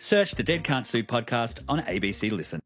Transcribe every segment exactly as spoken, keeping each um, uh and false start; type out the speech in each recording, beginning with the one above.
Search the Dead Can't Sue podcast on A B C Listen.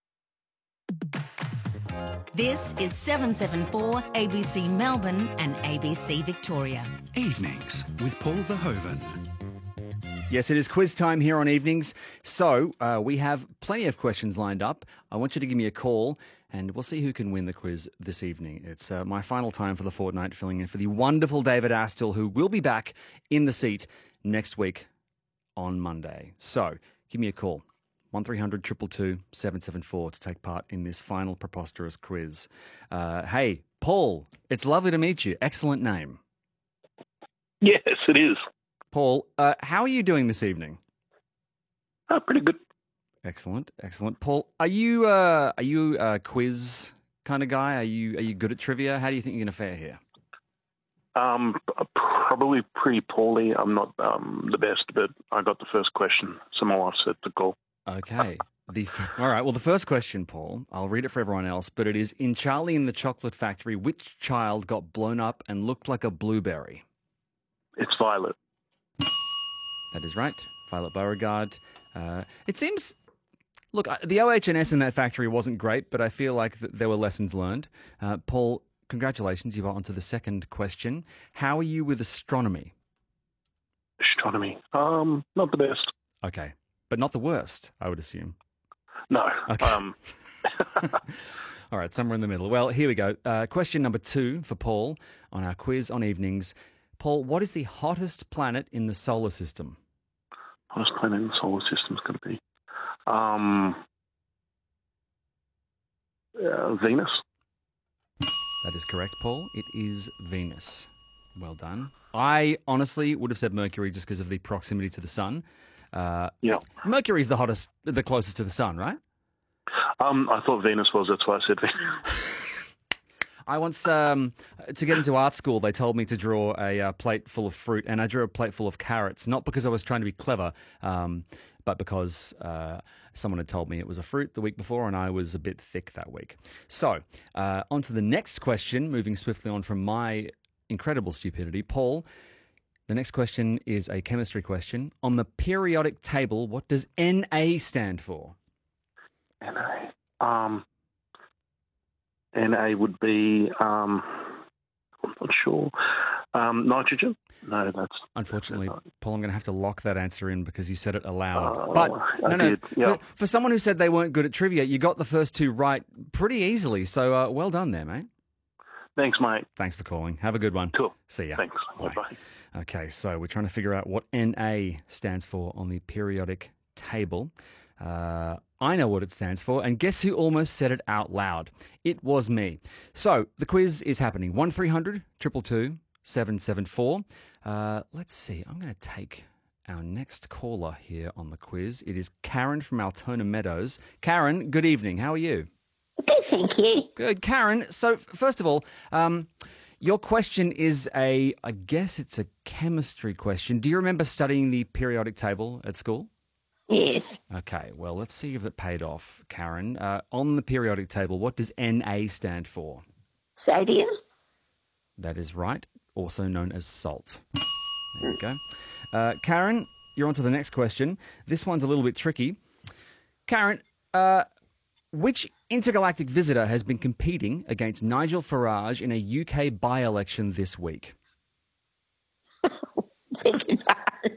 This is seven seven four A B C Melbourne and A B C Victoria. Evenings with Paul Verhoeven. Yes, it is quiz time here on Evenings. So uh, we have plenty of questions lined up. I want you to give me a call and we'll see who can win the quiz this evening. It's uh, my final time for the fortnight, filling in for the wonderful David Astle, who will be back in the seat next week on Monday. So give me a call. one three hundred two two two seven seven four to take part in this final preposterous quiz. Uh, hey, Paul, it's lovely to meet you. Excellent name. Yes, it is. Paul, uh, how are you doing this evening? Oh, pretty good. Excellent, excellent. Paul, are you uh, are you a quiz kind of guy? Are you are you good at trivia? How do you think you're going to fare here? Um, probably pretty poorly. I'm not um, the best, but I got the first question, so my wife said to call. Okay. The all right. Well, the first question, Paul, I'll read it for everyone else, but it is: in Charlie and the Chocolate Factory, which child got blown up and looked like a blueberry? It's Violet. That is right, Violet Beauregard. Uh, it seems. Look, the O H and S in that factory wasn't great, but I feel like th- there were lessons learned. Uh, Paul, congratulations. You are on to the second question. How are you with astronomy? Astronomy. Um, not the best. Okay. But not the worst, I would assume. No. Okay. Um. All right, somewhere in the middle. Well, here we go. Uh, question number two for Paul on our quiz on Evenings. Paul, what is the hottest planet in the solar system? Hottest planet in the solar system is going to be um, uh, Venus. That is correct, Paul. It is Venus. Well done. I honestly would have said Mercury just because of the proximity to the sun. Uh, yeah. Mercury is the hottest, the closest to the sun, right? Um, I thought Venus was. That's why I said Venus. I once, um, to get into art school, they told me to draw a uh, plate full of fruit, and I drew a plate full of carrots, not because I was trying to be clever, um, but because uh, someone had told me it was a fruit the week before, and I was a bit thick that week. So, uh, on to the next question, moving swiftly on from my incredible stupidity. Paul, the next question is a chemistry question. On the periodic table, what does N A stand for? N A. Um, N A would be, um, I'm not sure, um, nitrogen? No, that's... Unfortunately, Paul, I'm going to have to lock that answer in because you said it aloud. Uh, but, I no, no, did, yeah. for, for someone who said they weren't good at trivia, you got the first two right pretty easily. So, uh, well done there, mate. Thanks, mate. Thanks for calling. Have a good one. Cool. See ya. Thanks. Bye. Bye-bye. Okay, so we're trying to figure out what N A stands for on the periodic table. Uh, I know what it stands for, and guess who almost said it out loud? It was me. So the quiz is happening. one three hundred two two two seven seven four. Uh, let's see. I'm going to take our next caller here on the quiz. It is Karen from Altona Meadows. Karen, good evening. How are you? Good, thank you. Good. Karen, so first of all, um, your question is a, I guess it's a chemistry question. Do you remember studying the periodic table at school? Yes. Okay, well, let's see if it paid off, Karen. Uh, on the periodic table, what does N A stand for? Sodium. That is right, also known as salt. There you go. Uh, Karen, you're on to the next question. This one's a little bit tricky. Karen, uh, which intergalactic visitor has been competing against Nigel Farage in a U K by-election this week? Thinking hard.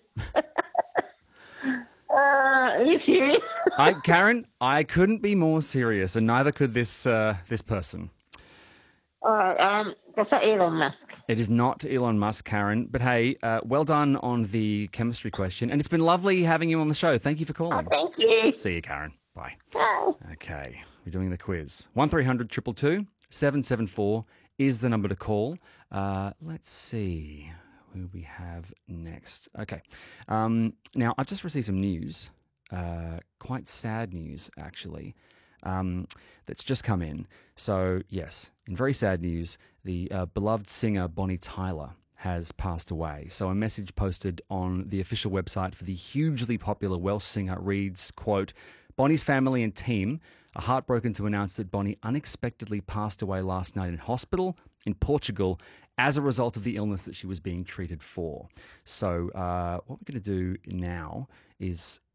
uh, are you serious? I, Karen, I couldn't be more serious, and neither could this uh, this person. All right, um, that's not Elon Musk. It is not Elon Musk, Karen. But hey, uh, well done on the chemistry question, and it's been lovely having you on the show. Thank you for calling. Oh, thank you. See you, Karen. Bye. Bye. Okay, we're doing the quiz. one three hundred two two two seven seven four is the number to call. Uh, let's see who we have next. Okay, um, now I've just received some news, uh, quite sad news actually, um, that's just come in. So yes, in very sad news, the uh, beloved singer Bonnie Tyler has passed away. So a message posted on the official website for the hugely popular Welsh singer reads, quote, Bonnie's family and team are heartbroken to announce that Bonnie unexpectedly passed away last night in hospital in Portugal as a result of the illness that she was being treated for. So uh, what we're going to do now is